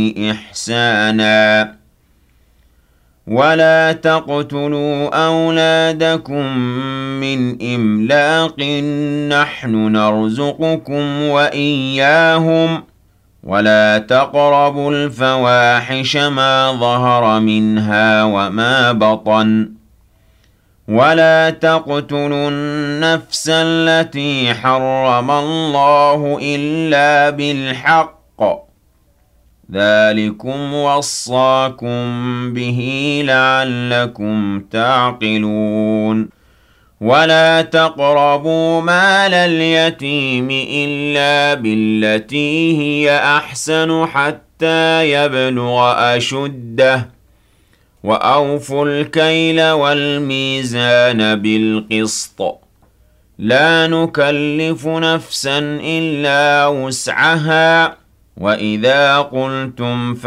إحسانا ولا تقتلوا أولادكم من إملاق نحن نرزقكم وإياهم ولا تقربوا الفواحش ما ظهر منها وما بطن ولا تقتلوا النفس التي حرم الله إلا بالحق ذلكم وصاكم به لعلكم تعقلون ولا تقربوا مال اليتيم إلا بالتي هي أحسن حتى يبلغ أشده وأوفوا الكيل والميزان بالقسط لا نكلف نفسا إلا وسعها وإذا قلتم